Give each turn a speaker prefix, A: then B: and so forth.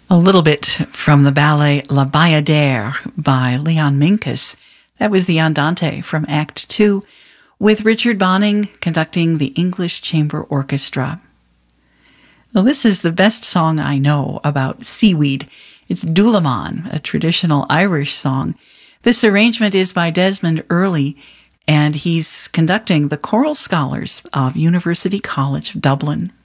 A: A little bit from the ballet La Bayadère by Leon Minkus. That was the Andante from Act 2, with Richard Bonning conducting the English Chamber Orchestra. Well, this is the best song I know about seaweed. It's Dúlaman, a traditional Irish song. This arrangement is by Desmond Early, and he's conducting the Choral Scholars of University College Dublin.